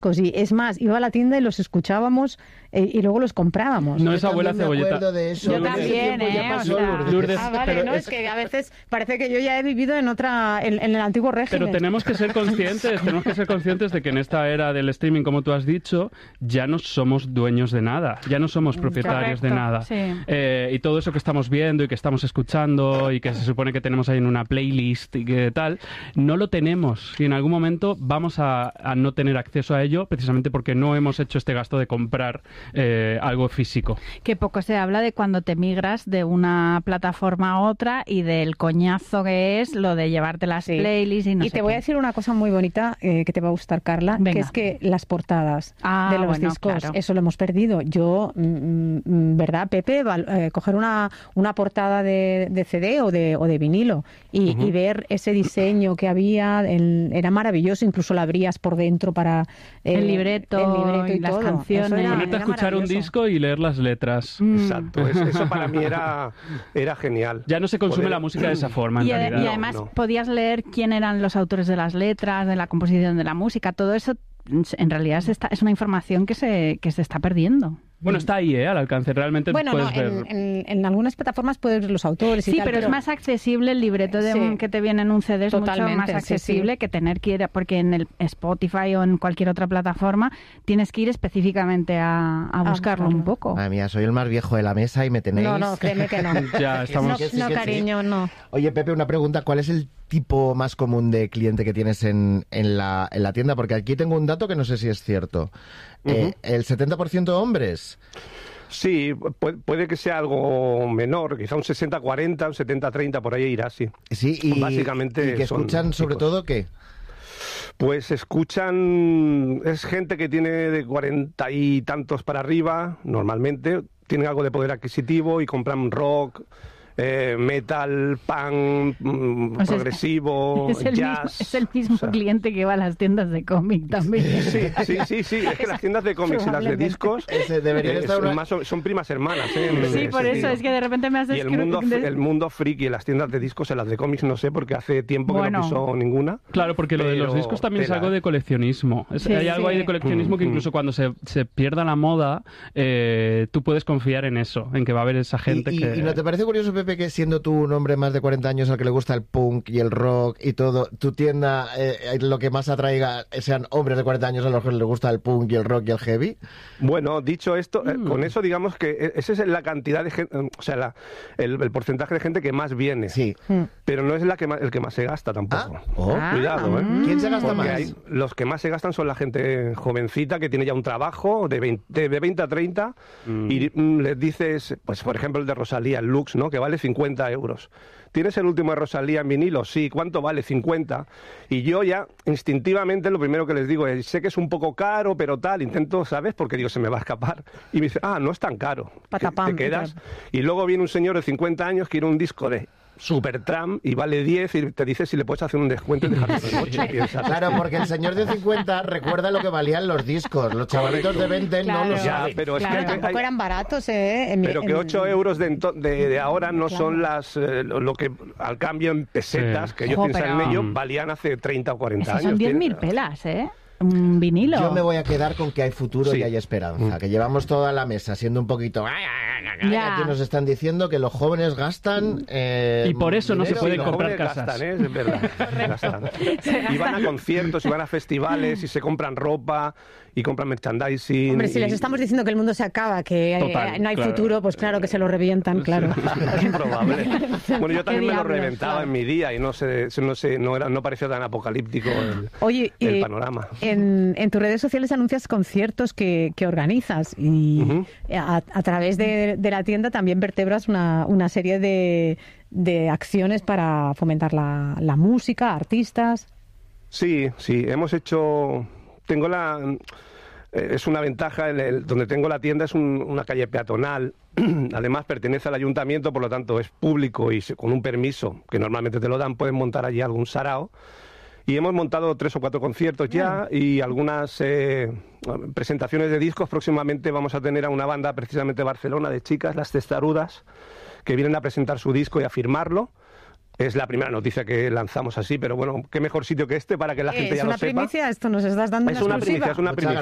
y es más, iba a la tienda y los escuchábamos y luego los comprábamos. No es abuela cebolleta. De eso. Yo también, Lourdes, vale, pero no, es que a veces parece que yo ya he vivido en el antiguo régimen. Pero tenemos que ser conscientes de que en esta era del streaming, como tú has dicho, ya no somos dueños de nada, ya no somos propietarios de nada. Sí. Y todo eso que estamos viendo y que estamos escuchando y que se supone que tenemos ahí en una playlist y que tal, no lo tenemos. Y en algún momento vamos a no tener acceso a ello precisamente porque no hemos hecho este gasto de comprar algo físico. Que poco se habla de cuando te migras de una plataforma a otra y del coñazo que es lo de llevarte las playlists y no sé te voy a decir una cosa muy bonita que te va a gustar, Carla, Venga. que es que las portadas de los discos, claro. eso lo hemos perdido. Yo, ¿verdad, Pepe? Coger una portada de CD o de vinilo y ver ese diseño que había, era maravilloso, incluso lo abrías por dentro para el libreto y las todo. canciones. Ponerte a escuchar un disco y leer las letras. Exacto, eso para mí era genial. Ya no se consume la música de esa forma, en realidad. Y además podías leer quién eran los autores de las letras, de la composición de la música, todo eso en realidad es una información que se está perdiendo. Bueno, está ahí, al alcance. Realmente puedes ver. En algunas plataformas puedes ver los autores y sí, tal. pero es más accesible el libreto que te viene en un CD, es mucho más accesible que tener que ir, porque en el Spotify o en cualquier otra plataforma tienes que ir específicamente a buscarlo un poco. Madre mía, soy el más viejo de la mesa y me tenéis... No, créeme que no. Ya estamos... No, cariño, no. Oye, Pepe, una pregunta. ¿Cuál es el tipo más común de cliente que tienes en la tienda? Porque aquí tengo un dato que no sé si es cierto. ¿El 70% hombres? Sí, puede que sea algo menor, quizá un 60-40, un 70-30, por ahí irá, sí. Sí, básicamente ¿y que escuchan sobre todo qué? Pues escuchan, es gente que tiene de 40 y tantos para arriba, normalmente, tienen algo de poder adquisitivo y compran rock, metal, punk, progresivo, jazz. Es el mismo cliente que va a las tiendas de cómic también. Sí. Es que las tiendas de cómics y las de discos son primas hermanas. Sí, por eso es que de repente me haces... Y el mundo friki y las tiendas de discos, en las de cómics no sé, porque hace tiempo que no piso ninguna. Claro, porque lo de los discos también es algo de coleccionismo. Hay algo ahí de coleccionismo que incluso cuando se pierda la moda, tú puedes confiar en eso, en que va a haber esa gente que... ¿Y no te parece curioso, Pepe, que siendo tú un hombre más de 40 años al que le gusta el punk y el rock y todo, tu tienda lo que más atraiga sean hombres de 40 años a los que les gusta el punk y el rock y el heavy? Bueno, dicho esto, con eso digamos que esa es la cantidad de gente, o sea, el porcentaje de gente que más viene. Sí. Pero no es el que más se gasta tampoco. Cuidado, ¿eh? ¿Quién se gasta más? Los que más se gastan son la gente jovencita que tiene ya un trabajo de 20 a 30 y les dices, pues por ejemplo el de Rosalía, el Lux, ¿no? Que vale 50 euros. ¿Tienes el último de Rosalía en vinilo? Sí. ¿Cuánto vale? 50. Y yo ya, instintivamente, lo primero que les digo es, sé que es un poco caro, pero tal, intento, ¿sabes? Porque digo, se me va a escapar. Y me dice, no es tan caro. Te quedas. Y luego viene un señor de 50 años que quiere un disco de Supertramp y vale 10 y te dice si le puedes hacer un descuento y dejarlo en 8. Claro, porque el señor de 50 recuerda lo que valían los discos. Los chavalitos de 20 no lo saben. Pero es que tampoco eran baratos, pero que 8 euros de ahora no son lo que al cambio en pesetas que ellos piensan en ello valían hace 30 o 40 años. Son 10.000 pelas, un vinilo. Yo me voy a quedar con que hay futuro y hay esperanza, que llevamos toda la mesa siendo un poquito... Aquí nos están diciendo que los jóvenes gastan... y por eso no se pueden comprar casas. Gastan, es verdad. Gastan. Y van a conciertos, y van a festivales, y se compran ropa, y compran merchandising. Hombre, si les estamos diciendo que el mundo se acaba, que no hay futuro, pues claro que se lo revientan, claro. Es improbable. Bueno, yo también me lo reventaba en mi día y no parecía tan apocalíptico el panorama. En tus redes sociales anuncias conciertos que organizas y a través de la tienda también vertebras una serie de acciones para fomentar la música, artistas. Sí, hemos hecho... es una ventaja, donde tengo la tienda es una calle peatonal, además pertenece al ayuntamiento, por lo tanto es público y con un permiso que normalmente te lo dan, pueden montar allí algún sarao. Y hemos montado 3 o 4 conciertos ya y algunas presentaciones de discos. Próximamente vamos a tener a una banda precisamente de Barcelona, de chicas, Las Testarudas, que vienen a presentar su disco y a firmarlo. Es la primera noticia que lanzamos así, pero bueno, qué mejor sitio que este para que la gente ya lo sepa. ¿Es una primicia? ¿Esto nos estás dando es una primicia, es una primicia.